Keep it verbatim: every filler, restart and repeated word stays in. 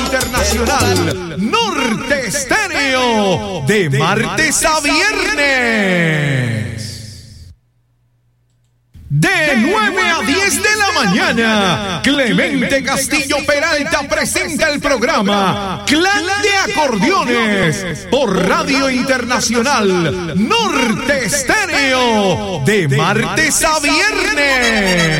Internacional Norte Estéreo, de martes a viernes. De nueve a diez de la mañana, Clemente Castillo Peralta presenta el programa Clan de Acordeones por Radio Internacional Norte Estéreo, de martes a viernes.